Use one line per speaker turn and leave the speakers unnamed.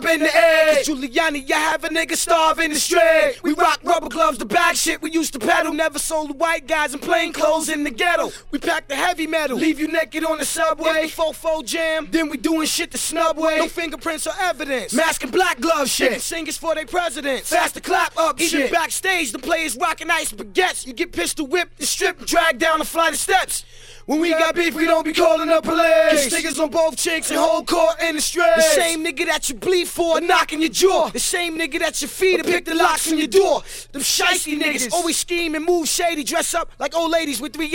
in the air. Cause Giuliani, you have a nigga starving the street. We rock rubber gloves, the bag shit we used to peddle. Never sold the white guys in plain clothes in the ghetto. We pack the heavy metal, leave you naked on the subway. Fofo jam, then we doing shit the snub way. No fingerprints or evidence, masking black glove shit. Picking singers for their presidents, faster clap up shit. Even backstage, the players rocking ice baguettes. You get pistol whipped and stripped, dragged down a flight of steps. When we got beef, we don't be calling the police. Get niggas on both cheeks and whole court in the streets. The same nigga that you bleed for, knocking your jaw. The same nigga that you feed and pick the locks on your door. Them shicey niggas always scheme and move shady, dress up like old ladies with 3